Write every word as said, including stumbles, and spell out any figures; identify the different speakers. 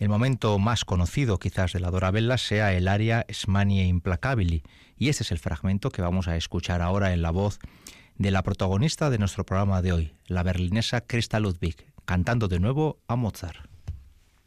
Speaker 1: El momento más conocido quizás de la Dorabella sea el aria Smanie Implacabili, y este es el fragmento que vamos a escuchar ahora en la voz de la protagonista de nuestro programa de hoy, la berlinesa Christa Ludwig, cantando de nuevo a Mozart.